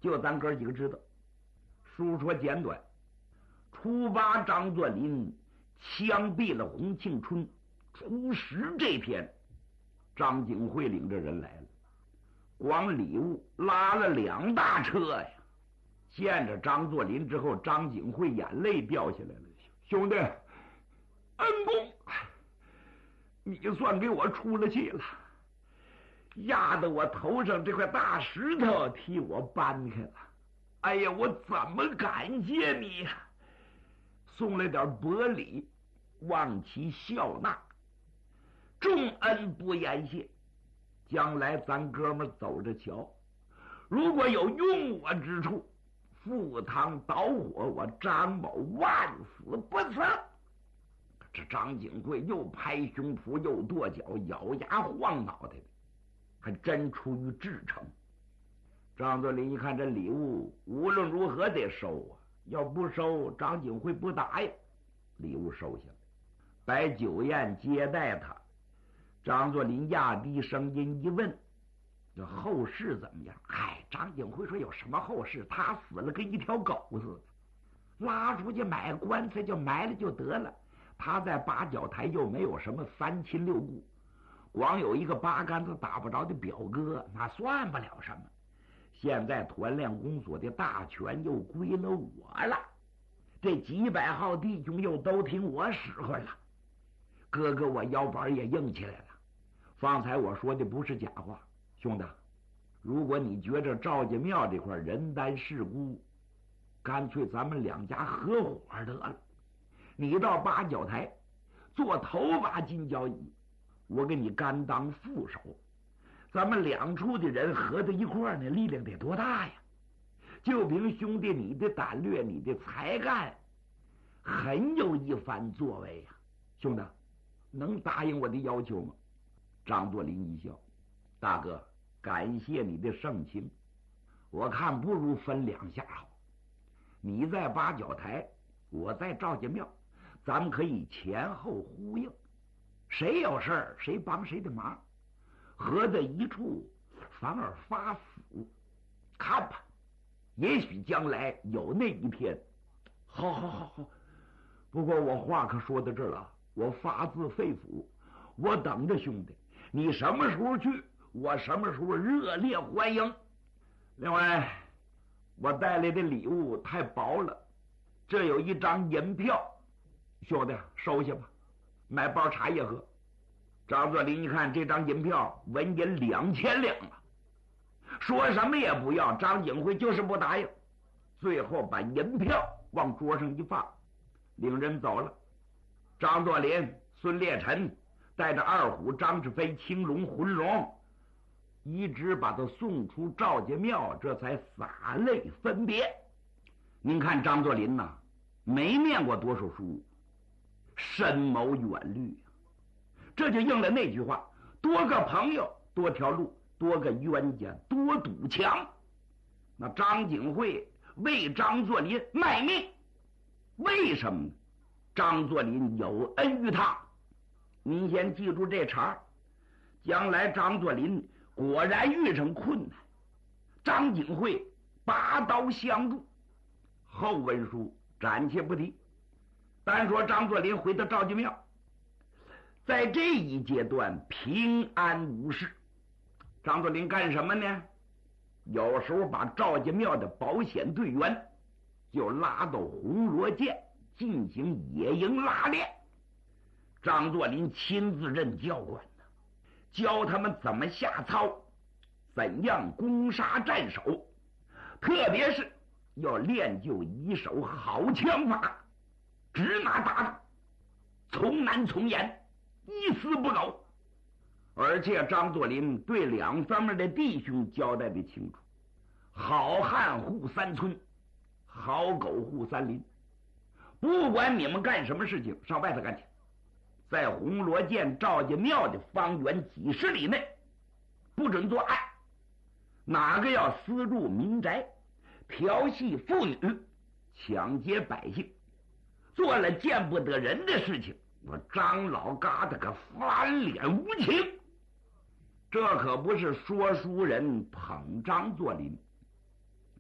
就咱哥几个知道。书说简短，初八张作霖枪毙了洪庆春，初10这天，张景惠领着人来了，光礼物拉了2大车呀。见着张作霖之后，张景惠眼泪掉下来了。兄弟，恩公，你算给我出了气了，压得我头上这块大石头替我搬开了。哎呀，我怎么感谢你呀？送了点薄礼，望其笑纳，重恩不言谢。将来咱哥们走着瞧，如果有用我之处，赴汤蹈火，我张某万死不辞。这张景惠又拍胸脯又跺脚，咬牙晃脑袋的，还真出于至诚。张作霖一看这礼物无论如何得收啊，要不收张景惠不打呀。礼物收下来，摆酒宴接待他。张作霖压低声音一问，这后事怎么样？张景惠说有什么后事？他死了跟一条狗似的，拉出去买棺材就埋了就得了。他在八角台又没有什么3亲6故，光有一个八竿子打不着的表哥，那算不了什么。现在团练公所的大权又归了我了，这几百号弟兄又都听我使唤了。哥哥我腰板也硬起来了。方才我说的不是假话，兄弟，如果你觉着赵家庙这块人单势孤，干脆咱们2家合伙得了。你到八角台做头把金交椅，我给你甘当副手。咱们2处的人合在一块儿呢，力量得多大呀？就凭兄弟你的胆略，你的才干，很有一番作为呀。兄弟，能答应我的要求吗？张作霖一笑，大哥，感谢你的盛情，我看不如分2下好。你在八角台，我在赵家庙，咱们可以前后呼应，谁有事儿谁帮谁的忙，合在一处反而发福。看吧，也许将来有那一天。好，不过我话可说到这儿了，我发自肺腑，我等着兄弟，你什么时候去，我什么时候热烈欢迎。另外，我带来的礼物太薄了，这有一张银票，兄弟收下吧，买包茶叶喝。张作霖一看这张银票，纹银2000两了，说什么也不要。张景惠就是不答应，最后把银票往桌上一放，领人走了。张作霖、孙烈臣带着二虎、张志飞、青龙、浑龙，一直把他送出赵家庙，这才洒泪分别。您看张作霖呐，没念过多少书，深谋远虑，这就应了那句话：多个朋友多条路，多个冤家多堵墙。那张景惠为张作霖卖命，为什么呢？张作霖有恩于他。您先记住这茬，将来张作霖果然遇上困难，张景惠拔刀相助。后文书暂且不提，单说张作霖回到赵家庙，在这一阶段平安无事。张作霖干什么呢？有时候把赵家庙的保险队员就拉到红罗涧进行野营拉练，张作霖亲自任教官呢，教他们怎么下操，怎样攻杀战守，特别是要练就一手好枪法，直拿打打，从难从严，一丝不苟。而且张作霖对2方面的弟兄交代的清楚：好汉护3村，好狗护3邻。不管你们干什么事情，上外头干去，在红罗涧赵家庙的方圆几10里内不准作案。哪个要私入民宅，调戏妇女，抢劫百姓，做了见不得人的事情，我张老疙瘩可翻脸无情。这可不是说书人捧张作霖，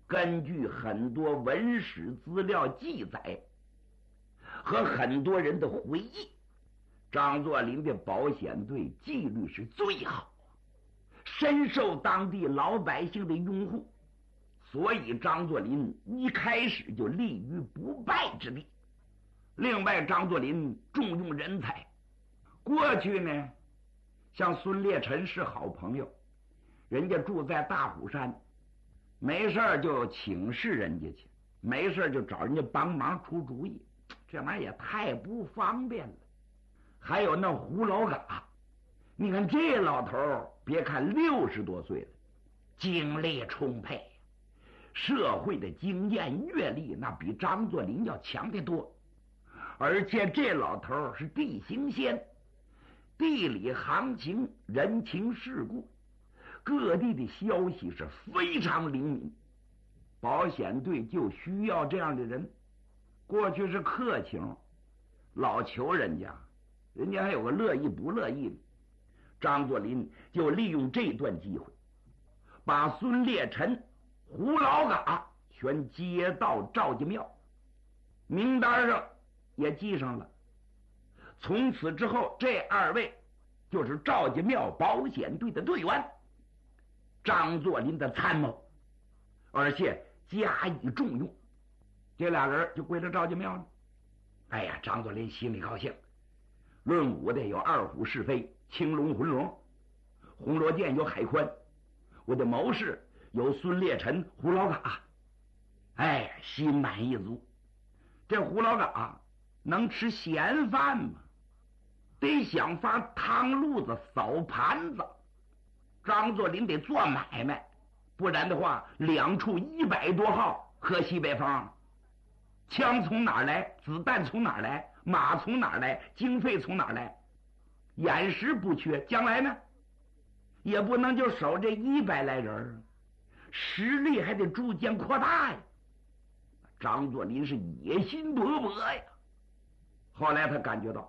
根据很多文史资料记载和很多人的回忆，张作霖的保险队纪律是最好，深受当地老百姓的拥护，所以张作霖一开始就立于不败之地。另外，张作霖重用人才，过去呢，像孙烈臣是好朋友，人家住在大虎山，没事就请示人家去，没事就找人家帮忙出主意，这玩意儿也太不方便了。还有那胡老嘎，你看这老头别看60多岁了，精力充沛，社会的经验阅历那比张作霖要强得多。而且这老头是地形仙，地理行情、人情世故、各地的消息是非常灵敏。保险队就需要这样的人。过去是客情，老求人家，人家还有个乐意不乐意的。张作霖就利用这段机会，把孙烈臣、胡老嘎全接到赵家庙，名单上也记上了。从此之后，这2位就是赵家庙保险队的队员，张作霖的参谋，而且加以重用。这俩人就归了赵家庙了。哎呀，张作霖心里高兴。论武的有二虎是非、青龙浑龙，红罗剑有海宽，我的谋士有孙烈臣、胡老嘎。哎，心满意足。这胡老嘎能吃闲饭吗？得想法趟路子、扫盘子。张作霖得做买卖，不然的话，2处100多号喝西北风，枪从哪儿来？子弹从哪儿来？马从哪儿来？经费从哪儿来？眼识不缺，将来呢，也不能就守这100来人，实力还得逐渐扩大呀。张作霖是野心勃勃呀。后来他感觉到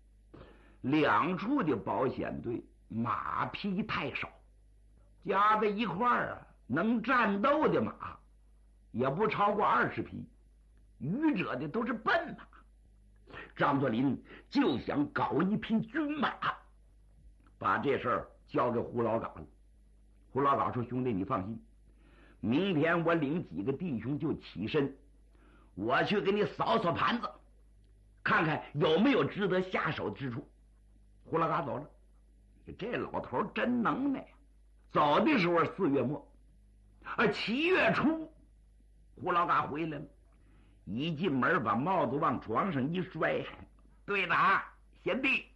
2处的保险队马匹太少，加在一块儿能战斗的马也不超过20匹，余者的都是笨马。张作霖就想搞一匹军马，把这事儿交给胡老嘎了。胡老嘎说：“兄弟，你放心，明天我领几个弟兄就起身，我去给你扫扫盘子，看看有没有值得下手之处。”胡老嘎走了。这老头真能耐呀！走的时候4月末，7月初，胡老嘎回来了。一进门把帽子往床上一摔：“队长，贤弟，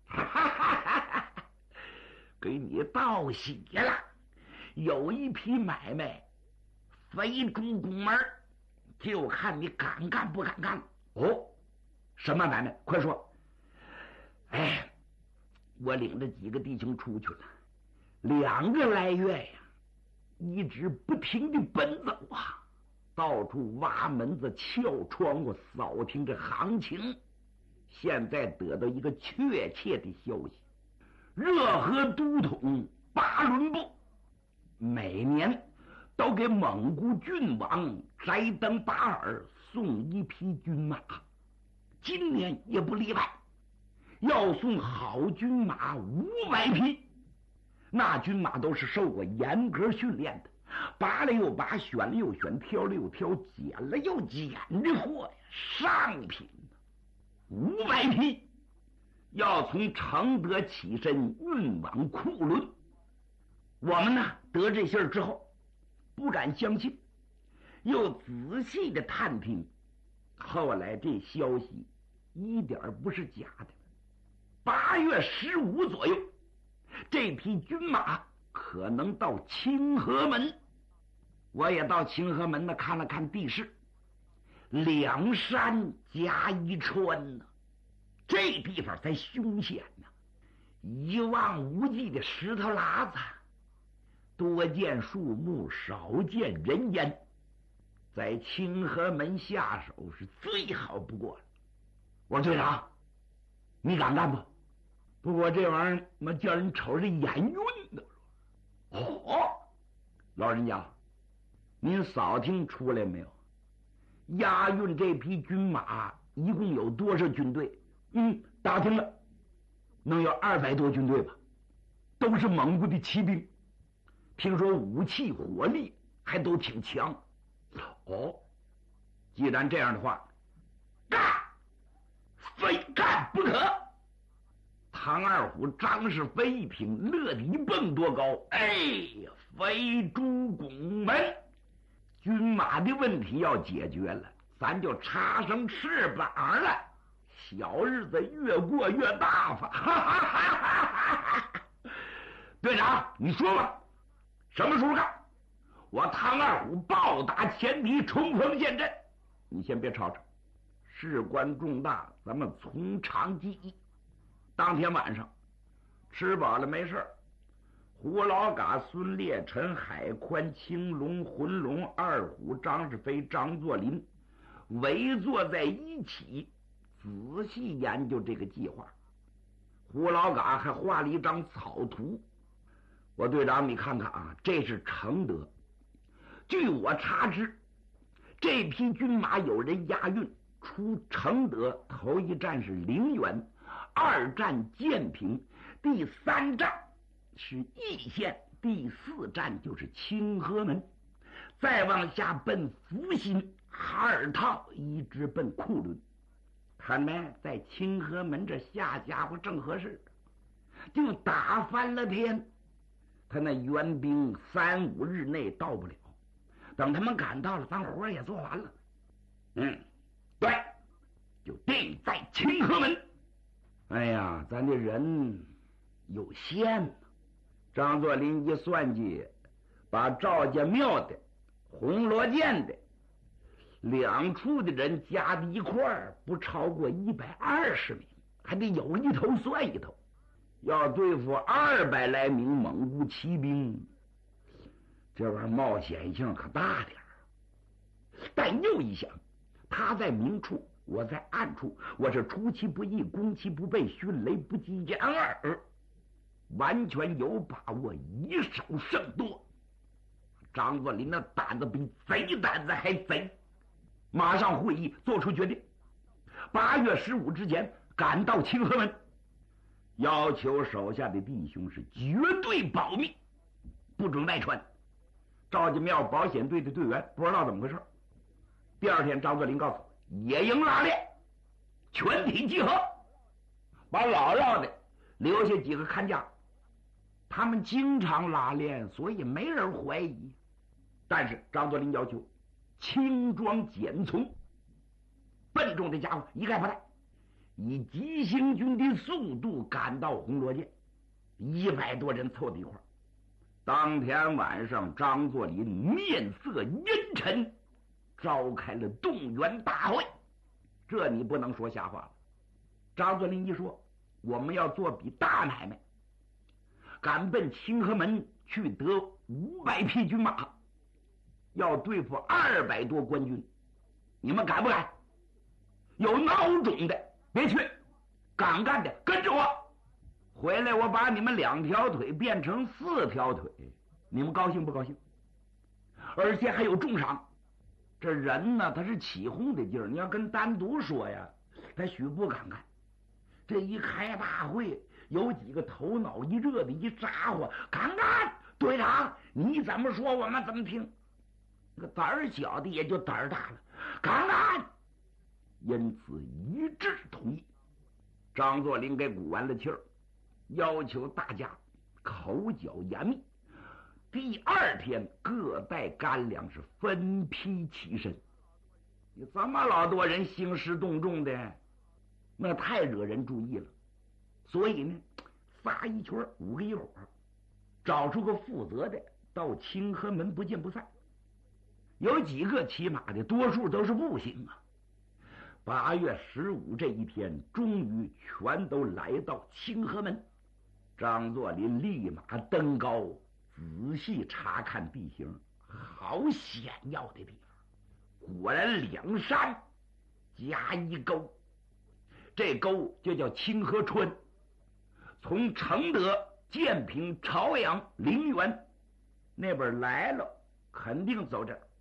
给你道喜了，有一批买卖非诸公门，就看你敢干不敢干。”“哦，什么买卖？快说。”“哎，我领着几个弟兄出去了，2个来月呀，一直不停地奔走啊，到处挖门子、撬窗户，扫听着行情。现在得到一个确切的消息，热河都统巴伦部每年都给蒙古郡王斋登巴尔送一匹军马，今年也不例外，要送好军马500匹。那军马都是受过严格训练的，拔了又拔，选了又选，挑了又挑，捡了又捡的货呀，上品，500匹，要从承德起身运往库伦。我们呢得这信儿之后，不敢相信，又仔细的探听，后来这消息一点不是假的。8月15左右，这匹军马可能到清河门。我也到清河门呢看了看地势，2山夹1川呢，这地方才凶险呢，一望无际的石头喇子，多见树木，少见人烟，在清河门下手是最好不过了。我说：“队长，你敢干不？不过这玩意儿我叫人瞅着眼晕的。”“哦，老人家， 您扫听出来没有？押运这批军马一共有多少军队？打听了，能有200多军队吧，都是蒙古的骑兵，听说武器火力还都挺强。哦，既然这样的话，干，非干不可。唐二虎、张世飞一听，乐得一蹦多高，飞猪拱门，军马的问题要解决了，咱就插上翅膀了，小日子越过越大发。队长，你说吧，什么时候干？我唐二虎暴打前敌，冲锋陷阵。你先别吵吵，事关重大，咱们从长计议。当天晚上吃饱了没事，胡老嘎、孙烈臣、海宽、青龙、浑龙、二虎、张世飞、张作霖围坐在一起，仔细研究这个计划。胡老嘎还画了一张草图。我队长，你看看啊，这是承德。据我查知，这批军马有人押运出承德，头一站是陵园，2站建平，第3站是义县，第4站就是清河门，再往下奔福新、哈尔套，一直奔库伦。看没，在清河门这下家伙正合适，就打翻了天。他那援兵3、5日内到不了，等他们赶到了，咱活也做完了。对，就定在清河门。哎呀，咱这人有限呢。张作霖一算计，把赵家庙的、红罗涧的2处的人加在一块儿，不超过120名，还得有一头算一头。要对付200来名蒙古骑兵，这玩意儿冒险性可大点儿。但又一想，他在明处，我在暗处，我是出其不意，攻其不备，迅雷不及掩耳，完全有把握以少胜多。张作霖的胆子比贼胆子还贼，马上会议做出决定，8月15之前赶到清河门，要求手下的弟兄是绝对保密，不准外传。赵家庙保险队的队员不知道怎么回事。第2天，张作霖告诉我，野营拉练，全体集合，把老绕的留下几个看家。他们经常拉练，所以没人怀疑。但是张作霖要求轻装简从，笨重的家伙一概不带，以急行军的速度赶到红罗涧，100多人凑在一块儿。当天晚上，张作霖面色阴沉，召开了动员大会。这你不能说瞎话了。张作霖一说，我们要做笔大买卖，赶奔清河门去得500匹军马，要对付200多官军，你们敢不敢？有孬种的别去，敢干的跟着我。回来我把你们2条腿变成4条腿，你们高兴不高兴？而且还有重赏。这人呢，他是起哄的劲儿，你要跟单独说呀，他许不敢干。这一开大会，有几个头脑一热的一咋呼，敢干！队长，你怎么说我们怎么听。那个胆儿小的也就胆儿大了，敢干！因此一致同意。张作霖给鼓完了气儿，要求大家口角严密。第2天各带干粮，是分批起身。你这么老多人兴师动众的，那太惹人注意了。所以呢，仨一圈，5个一伙，找出个负责的，到清河门不见不散。有几个骑马的，多数都是步行啊。8月15这一天，终于全都来到清河门。张作霖立马登高，仔细查看地形，好险要的地方。果然2山加一沟，这沟就叫清河川。从承德、建平、朝阳、陵园那边来了，肯定走这儿。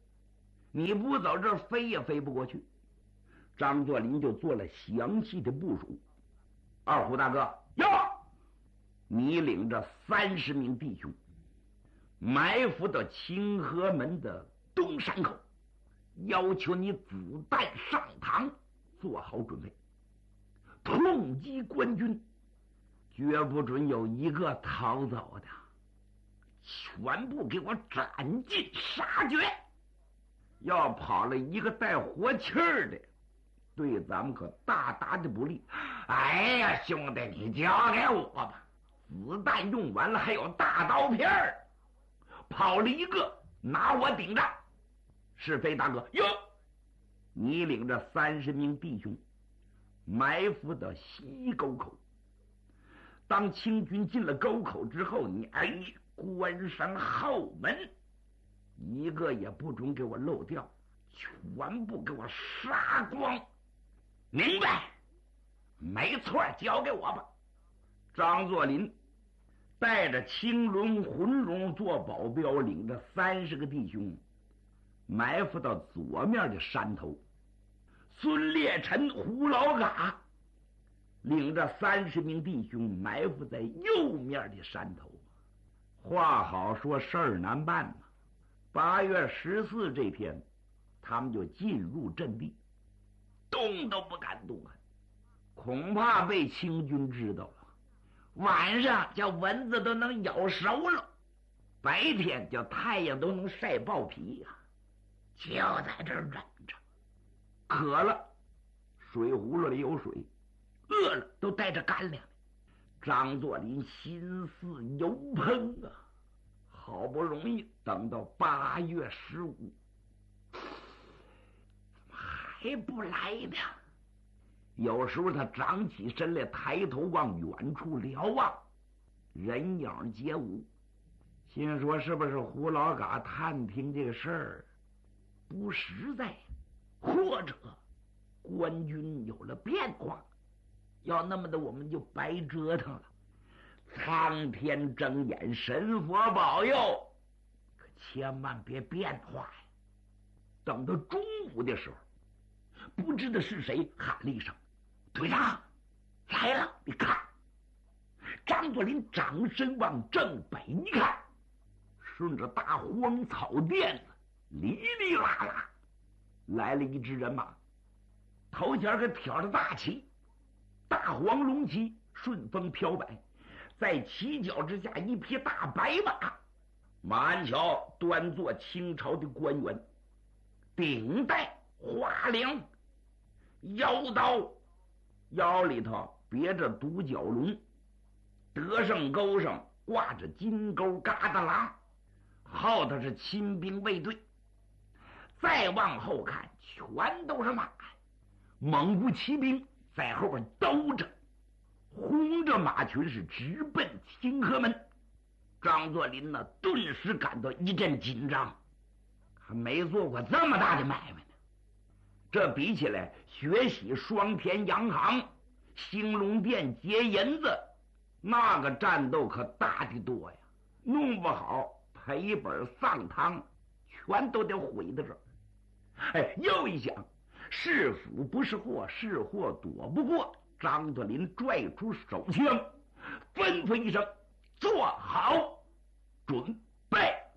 你不走这儿飞也飞不过去。张作霖就做了详细的部署。二虎大哥，哟，你领着30名弟兄埋伏到清河门的东山口，要求你子弹上膛，做好准备，痛击官军，绝不准有一个逃走的，全部给我斩尽杀绝。要跑了一个带活气儿的，对咱们可大大的不利。哎呀，兄弟，你交给我吧，子弹用完了还有大刀片儿，跑了一个拿我顶着。是非大哥，哟，你领着30名弟兄埋伏到西沟口，当清军进了沟口之后，你关上后门，一个也不准给我漏掉，全部给我杀光。明白？没错，交给我吧。张作霖带着青龙、浑龙做保镖，领着30个弟兄埋伏到左面的山头。孙烈臣、胡老嘎领着30名弟兄埋伏在右面的山头。话好说，事儿难办嘛。8月14这天，他们就进入阵地，动都不敢动啊，恐怕被清军知道了。晚上叫蚊子都能咬熟了，白天叫太阳都能晒爆皮呀。就在这儿忍着，渴了水葫芦里有水，饿了都带着干粮。张作霖心似油烹啊，好不容易等到8月15，还不来呢。有时候他长起身来，抬头往远处瞭望，人影皆无，心说是不是胡老嘎探听这个事儿不实在，或者官军有了变化，要那么的我们就白折腾了。苍天睁眼，神佛保佑，可千万别变化呀。等到中午的时候，不知道是谁喊了一声：“队长来了！”你看，张作霖掌身往正北一看，顺着大荒草甸子哩哩啦啦来了一支人马，头前可挑着大旗，大黄龙旗顺风飘摆，在旗角之下一匹大白马，马鞍桥端坐清朝的官员，顶戴花梁，腰刀，腰里头别着独角龙，德胜钩上挂着金钩疙瘩郎，后头是亲兵卫队。再往后看，全都是马，蒙古骑兵在后边兜着，轰着马群是直奔清河门。张作霖呢，顿时感到一阵紧张，还没做过这么大的买卖呢。这比起来，学习双田洋行、兴隆店劫银子，那个战斗可大的多呀，弄不好赔本丧汤，全都得毁在这儿。又一想，是福不是祸，是祸躲不过。张作霖拽出手枪，吩咐一声：“坐好，准。”